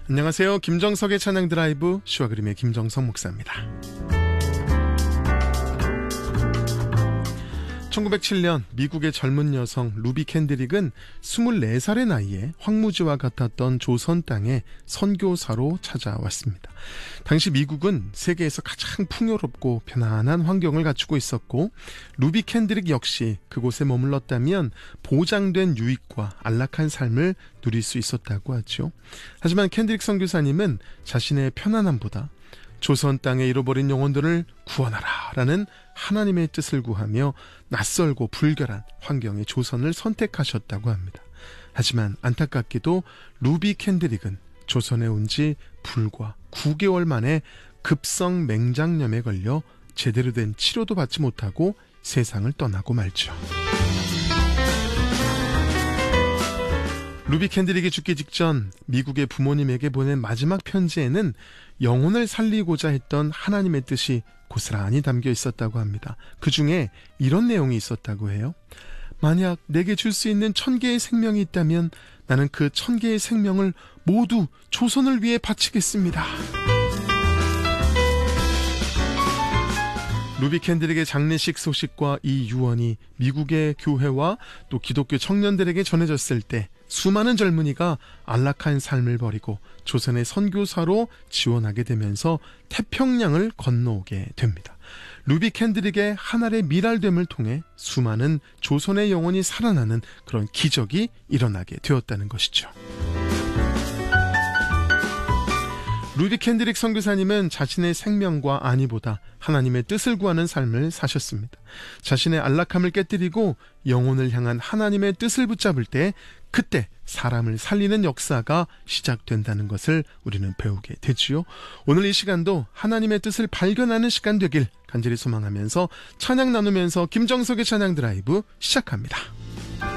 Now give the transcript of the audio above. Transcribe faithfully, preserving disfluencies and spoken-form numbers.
안녕하세요. 김정석의 찬양 드라이브, 시와 그림의 김정석 목사입니다. 천구백칠 년 미국의 젊은 여성 루비 캔드릭은 스물네 살의 나이에 황무지와 같았던 조선 땅에 선교사로 찾아왔습니다. 당시 미국은 세계에서 가장 풍요롭고 편안한 환경을 갖추고 있었고, 루비 캔드릭 역시 그곳에 머물렀다면 보장된 유익과 안락한 삶을 누릴 수 있었다고 하죠. 하지만 캔드릭 선교사님은 자신의 편안함보다 조선 땅에 잃어버린 영혼들을 구원하라 라는 하나님의 뜻을 구하며 낯설고 불결한 환경의 조선을 선택하셨다고 합니다. 하지만 안타깝게도 루비 캔드릭은 조선에 온 지 불과 구 개월 만에 급성 맹장염에 걸려 제대로 된 치료도 받지 못하고 세상을 떠나고 말죠. 루비 캔드릭이 죽기 직전 미국의 부모님에게 보낸 마지막 편지에는 영혼을 살리고자 했던 하나님의 뜻이 고스란히 담겨 있었다고 합니다. 그 중에 이런 내용이 있었다고 해요. 만약 내게 줄 수 있는 천 개의 생명이 있다면 나는 그 천 개의 생명을 모두 조선을 위해 바치겠습니다. 루비 캔드릭의 장례식 소식과 이 유언이 미국의 교회와 또 기독교 청년들에게 전해졌을 때 수많은 젊은이가 안락한 삶을 버리고 조선의 선교사로 지원하게 되면서 태평양을 건너오게 됩니다. 루비 캔드릭의 하늘의 미랄됨을 통해 수많은 조선의 영혼이 살아나는 그런 기적이 일어나게 되었다는 것이죠. 루비 캔드릭 선교사님은 자신의 생명과 안위보다 하나님의 뜻을 구하는 삶을 사셨습니다. 자신의 안락함을 깨뜨리고 영혼을 향한 하나님의 뜻을 붙잡을 때 그때 사람을 살리는 역사가 시작된다는 것을 우리는 배우게 되지요. 오늘 이 시간도 하나님의 뜻을 발견하는 시간 되길 간절히 소망하면서 찬양 나누면서 김정석의 찬양 드라이브 시작합니다.